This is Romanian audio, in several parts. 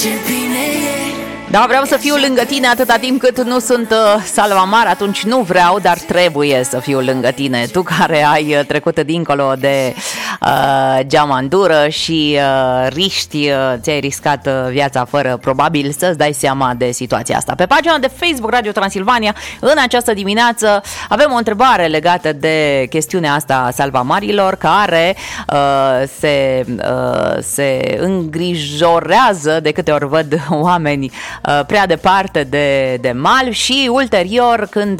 ce bine e. Da, vreau să fiu lângă tine atâta timp cât nu sunt Salvamar, atunci nu vreau, dar trebuie să fiu lângă tine. Tu care ai trecut dincolo de geamandură și riști, ți-ai riscat viața fără probabil să-ți dai seama de situația asta. Pe pagina de Facebook Radio Transilvania, în această dimineață, avem o întrebare legată de chestiunea asta a salvamarilor care se îngrijorează de câte ori văd oameni prea departe de mal și ulterior când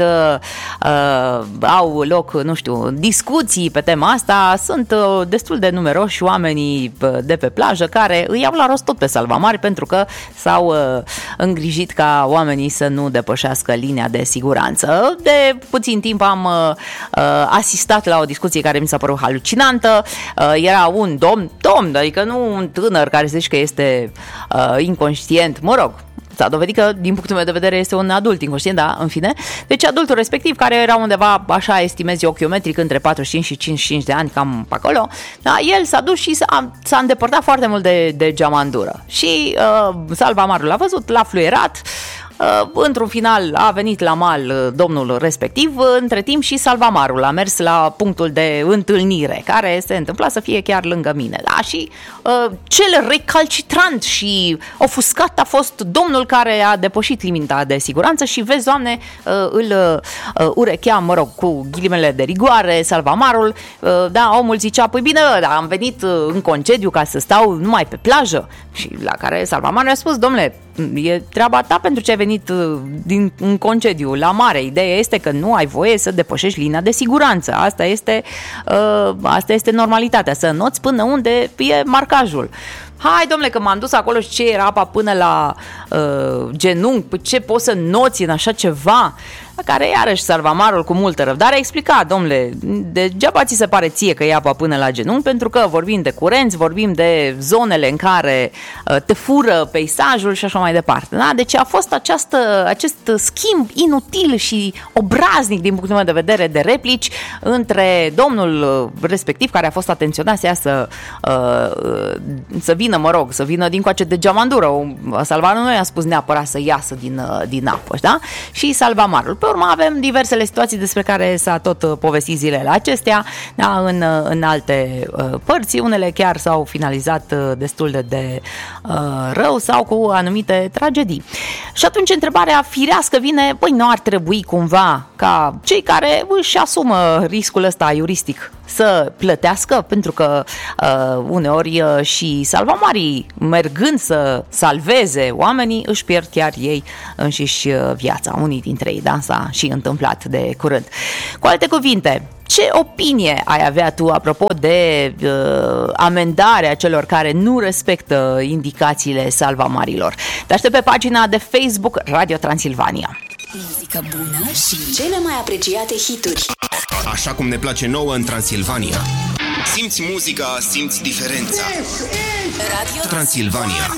au loc, nu știu, discuții pe tema asta, sunt destul de numeroși oamenii de pe plajă care îi iau la rost tot pe salvamari pentru că s-au îngrijit ca oamenii să nu depășească linia de siguranță. De puțin timp am asistat la o discuție care mi s-a părut halucinantă. Era un domn, adică nu un tânăr care se zice că este inconștient, mă rog, s-a dovedit că, din punctul meu de vedere, este un adult inconștient, dar în fine. Deci adultul respectiv, care era undeva, așa estimez eu, ochiometric, între 45 și 55 de ani, cam pe acolo, da, el s-a dus și s-a îndepărtat foarte mult de geamandură. Și salvamarul l-a văzut, l-a fluierat. Într-un final a venit la mal domnul respectiv, între timp și salvamarul a mers la punctul de întâlnire, care se întâmpla să fie chiar lângă mine. Da? Și cel recalcitrant și ofuscat a fost domnul care a depășit limita de siguranță și vezi, Doamne, îl urechea, mă rog, cu ghilimele de rigoare, salvamarul. Da, omul zicea, păi bine, da, am venit în concediu ca să stau numai pe plajă. Și la care salvamarul a spus, domnule, e treaba ta pentru ce ai venit în concediu la mare. Ideea este că nu ai voie să depășești linia de siguranță. Asta este normalitatea, să înnoți până unde e marcajul. Hai, domnule, că m-am dus acolo și ce era apa până la genunchi, păi ce poți să noți în așa ceva? La care iarăși salvamarul cu multă răbdare a explicat, domnule, degeaba ți se pare ție că e apa până la genunchi, pentru că vorbim de curenți, vorbim de zonele în care te fură peisajul și așa mai departe. Da? Deci a fost acest schimb inutil și obraznic din punctul meu de vedere de replici între domnul respectiv care a fost atenționat să iasă să vină, mă rog, să vină dincoace de geamandură. Salvamarul nu i-a spus neapărat să iasă din apă, da? Și salvamarul. Pe urmă avem diversele situații despre care s-a tot povestit zilele acestea, da, în alte părți, unele chiar s-au finalizat destul de rău sau cu anumite tragedii. Și atunci întrebarea firească vine, păi nu ar trebui cumva ca cei care își asumă riscul ăsta iuristic să plătească, pentru că uneori și salvamarii, mergând să salveze oamenii, își pierd chiar ei înșiși viața, unii dintre ei, da, s-a și întâmplat de curând. Cu alte cuvinte, ce opinie ai avea tu apropo de amendarea celor care nu respectă indicațiile salvamarilor? Te aștept pe pagina de Facebook Radio Transilvania. Muzică bună și cele mai apreciate hituri. Așa cum ne place nouă în Transilvania. Simți muzica, simți diferența. Radio Transilvania.